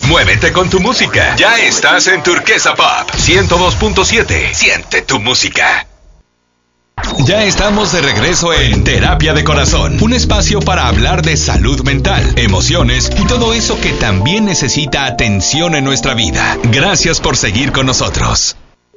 Muévete con tu música. Ya estás en Turquesa Pop 102.7. Siente tu música. Ya estamos de regreso en Terapia de Corazón, un espacio para hablar de salud mental, emociones y todo eso que también necesita atención en nuestra vida. Gracias por seguir con nosotros.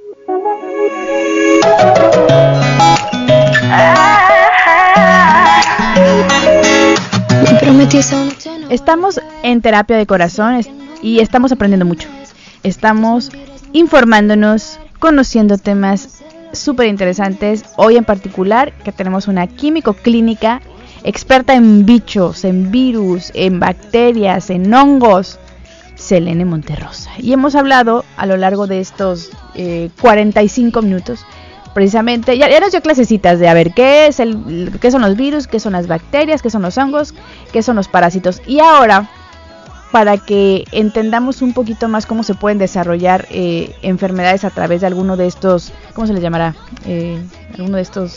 Estamos en Terapia de Corazón y estamos aprendiendo mucho. Estamos informándonos, conociendo temas súper interesantes. Hoy en particular que tenemos una químico clínica experta en bichos, en virus, en bacterias, en hongos, Selene Monterrosa. Y hemos hablado a lo largo de estos 45 minutos precisamente, ya nos dio clasecitas de a ver qué son los virus, qué son las bacterias, qué son los hongos, qué son los parásitos. Y ahora, para que entendamos un poquito más cómo se pueden desarrollar enfermedades a través de alguno de estos, ¿cómo se les llamará? Alguno de estos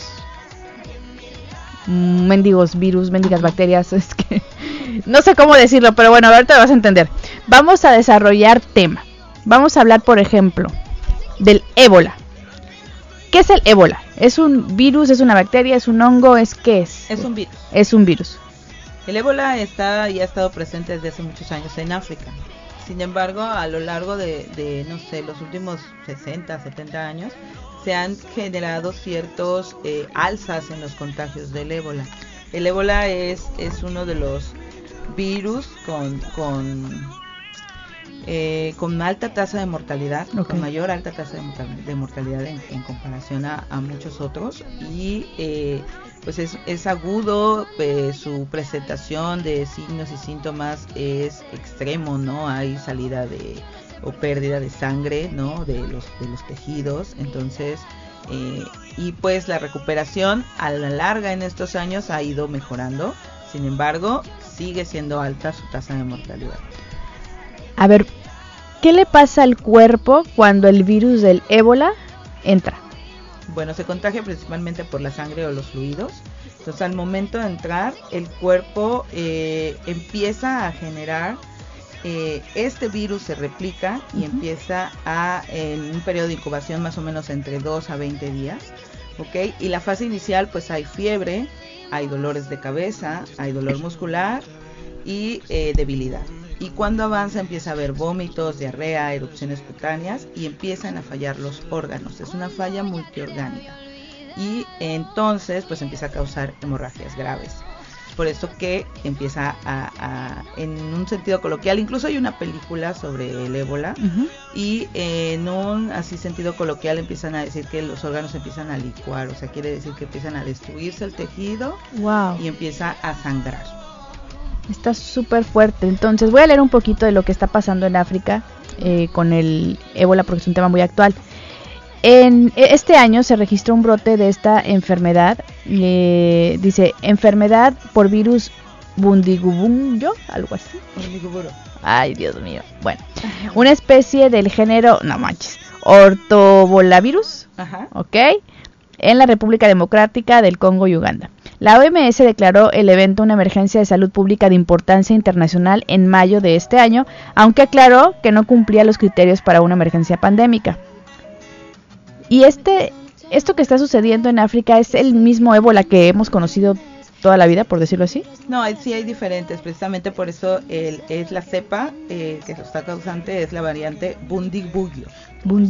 mendigos virus, mendigas bacterias, es que no sé cómo decirlo, pero bueno, ahorita lo vas a entender. Vamos a desarrollar tema. Vamos a hablar, por ejemplo, del ébola. ¿Qué es el ébola? ¿Es un virus, es una bacteria, es un hongo, qué es? Es un virus. Es un virus. El ébola ha estado presente desde hace muchos años en África. Sin embargo, a lo largo de no sé, los últimos 60, 70 años, se han generado ciertos alzas en los contagios del ébola. El ébola es uno de los virus con alta tasa de mortalidad, okay, con mayor alta tasa de mortalidad en comparación a muchos otros, y pues es agudo, su presentación de signos y síntomas es extremo, ¿no? Hay salida o pérdida de sangre, ¿no? de los tejidos, entonces y pues la recuperación a la larga en estos años ha ido mejorando. Sin embargo, sigue siendo alta su tasa de mortalidad. A ver, ¿qué le pasa al cuerpo cuando el virus del ébola entra? Bueno, se contagia principalmente por la sangre o los fluidos. Entonces, al momento de entrar, el cuerpo empieza a generar, este virus se replica y empieza en un periodo de incubación más o menos entre 2 a 20 días, ¿ok? Y la fase inicial, pues hay fiebre, hay dolores de cabeza, hay dolor muscular y debilidad. Y cuando avanza empieza a haber vómitos, diarrea, erupciones cutáneas y empiezan a fallar los órganos. Es una falla multiorgánica. Y entonces pues empieza a causar hemorragias graves. Por eso que empieza en un sentido coloquial, incluso hay una película sobre el ébola, y en un así sentido coloquial empiezan a decir que los órganos empiezan a licuar, o sea, quiere decir que empiezan a destruirse el tejido. Wow. Y empieza a sangrar. Está súper fuerte. Entonces voy a leer un poquito de lo que está pasando en África con el ébola, porque es un tema muy actual. En este año se registró un brote de esta enfermedad. Dice, enfermedad por virus Bundigubunyo, algo así. Bundiguburo. Ay, Dios mío. Bueno, una especie del género, no manches, ortobolavirus, ¿ok? En la República Democrática del Congo y Uganda. La OMS declaró el evento una emergencia de salud pública de importancia internacional en mayo de este año, aunque aclaró que no cumplía los criterios para una emergencia pandémica. Y esto que está sucediendo en África es el mismo ébola que hemos conocido toda la vida, por decirlo así. No, sí hay diferentes, precisamente por eso es la cepa que está causante, es la variante Bundibugyo.